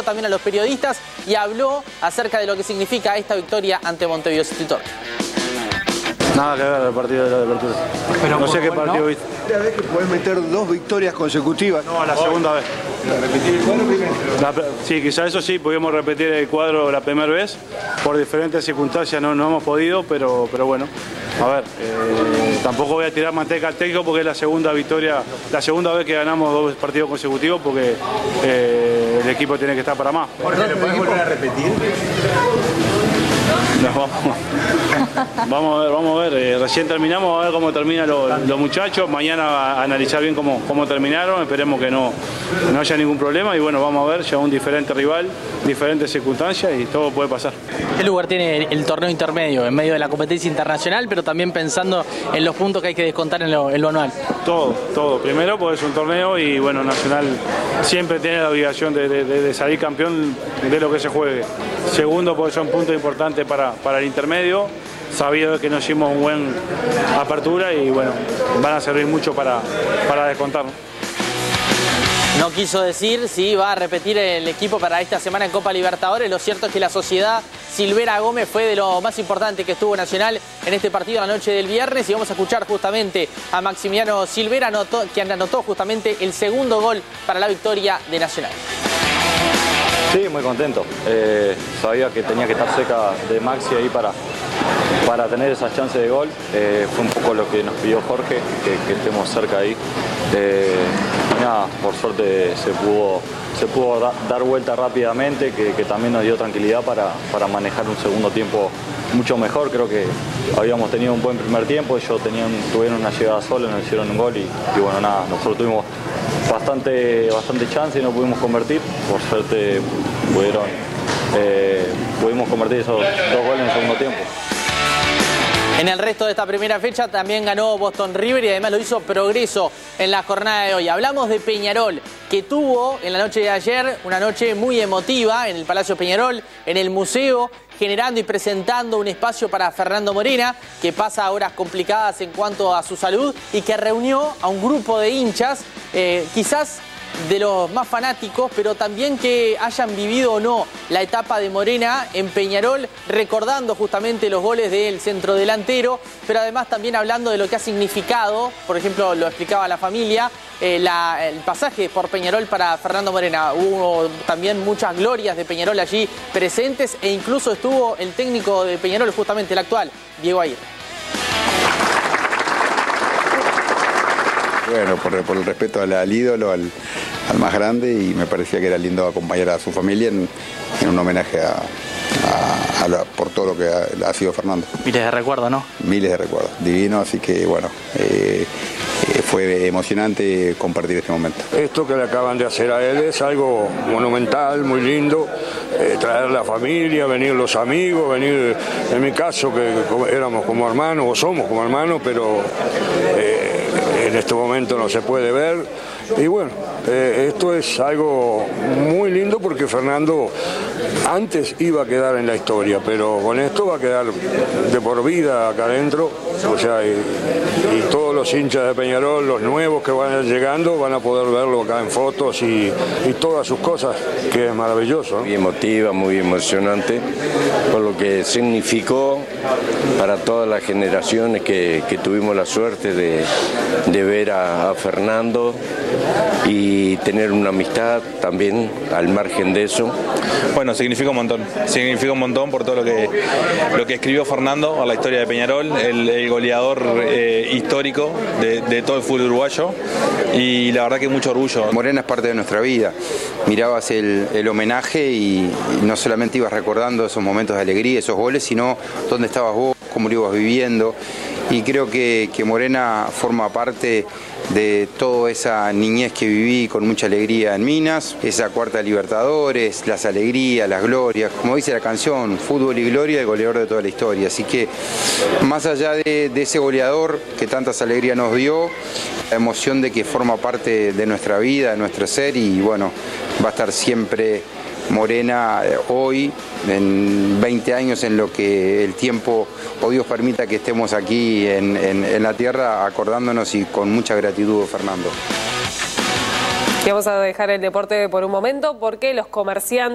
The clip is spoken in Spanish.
también a los periodistas y habló acerca de lo que significa esta victoria ante Montevideo City Torque. Nada que ver el partido de la apertura. Pero no sé qué partido viste. ¿La vez que podés meter 2 victorias consecutivas? No, la segunda vez. ¿Repetir el cuadro primero? Sí, quizás eso sí, pudimos repetir el cuadro la primera vez. Por diferentes circunstancias no hemos podido, pero bueno. A ver, tampoco voy a tirar manteca al técnico porque es la segunda victoria, la segunda vez que ganamos 2 partidos consecutivos porque el equipo tiene que estar para más. Jorge, ¿le podés volver a repetir? Vamos a ver, recién terminamos, a ver cómo terminan los muchachos, mañana a analizar bien cómo terminaron, esperemos que no haya ningún problema y bueno, vamos a ver, ya un diferente rival, diferentes circunstancias y todo puede pasar. ¿Qué lugar tiene el torneo intermedio en medio de la competencia internacional, pero también pensando en los puntos que hay que descontar en lo anual? Todo. Primero porque es un torneo y bueno, Nacional siempre tiene la obligación de salir campeón de lo que se juegue. Segundo porque son puntos importantes para el intermedio, sabido que nos hicimos una buena apertura y bueno, van a servir mucho para descontar. No quiso decir si va a repetir el equipo para esta semana en Copa Libertadores. Lo cierto es que la sociedad Silvera Gómez fue de lo más importante que estuvo Nacional en este partido la noche del viernes. Y vamos a escuchar justamente a Maximiliano Silvera, quien anotó justamente el segundo gol para la victoria de Nacional. Sí, muy contento. Sabía que tenía que estar cerca de Maxi ahí para tener esas chances de gol. Fue un poco lo que nos pidió Jorge, que estemos cerca ahí. Y nada, por suerte se pudo dar vuelta rápidamente, que también nos dio tranquilidad para manejar un segundo tiempo mucho mejor. Creo que habíamos tenido un buen primer tiempo, ellos tuvieron una llegada sola, nos hicieron un gol y bueno, nada, nosotros tuvimos bastante chance y no pudimos convertir. Por suerte pudimos convertir esos 2 goles en el segundo tiempo. En el resto de esta primera fecha también ganó Boston River y además lo hizo Progreso en la jornada de hoy. Hablamos de Peñarol, que tuvo en la noche de ayer una noche muy emotiva en el Palacio Peñarol, en el museo, generando y presentando un espacio para Fernando Morena, que pasa horas complicadas en cuanto a su salud y que reunió a un grupo de hinchas, quizás de los más fanáticos, pero también que hayan vivido o no la etapa de Morena en Peñarol, recordando justamente los goles del centrodelantero, pero además también hablando de lo que ha significado, por ejemplo, lo explicaba la familia, el pasaje por Peñarol para Fernando Morena. Hubo también muchas glorias de Peñarol allí presentes e incluso estuvo el técnico de Peñarol, justamente el actual, Diego Aguirre. Bueno, por el respeto al ídolo, al más grande, y me parecía que era lindo acompañar a su familia en un homenaje por todo lo que ha sido Fernando. Miles de recuerdos, ¿no? Miles de recuerdos, divino, así que bueno, fue emocionante compartir este momento. Esto que le acaban de hacer a él es algo monumental, muy lindo, traer la familia, venir los amigos, venir, en mi caso que éramos como hermanos, o somos como hermanos, pero en este momento no se puede ver. Y bueno, esto es algo muy lindo porque Fernando antes iba a quedar en la historia, pero con esto va a quedar de por vida acá adentro. O sea, y todos los hinchas de Peñarol, los nuevos que van llegando, van a poder verlo acá en fotos y todas sus cosas, que es maravilloso, ¿no? Muy emotiva, muy emocionante, por lo que significó para todas las generaciones que tuvimos la suerte de ver a Fernando y tener una amistad también al margen de eso. Bueno, significa un montón por todo lo que escribió Fernando a la historia de Peñarol, el goleador histórico de todo el fútbol uruguayo, y la verdad que mucho orgullo. Morena es parte de nuestra vida, mirabas el homenaje y no solamente ibas recordando esos momentos de alegría, esos goles, sino dónde estabas vos, cómo lo ibas viviendo, y creo que Morena forma parte de toda esa niñez que viví con mucha alegría en Minas, esa cuarta Libertadores, las alegrías, las glorias, como dice la canción, fútbol y gloria, el goleador de toda la historia. Así que más allá de ese goleador que tantas alegrías nos dio, la emoción de que forma parte de nuestra vida, de nuestro ser, y bueno, va a estar siempre Morena hoy, en 20 años, en lo que el tiempo o Dios permita que estemos aquí en la tierra, acordándonos y con mucha gratitud, Fernando. Y vamos a dejar el deporte por un momento porque los comerciantes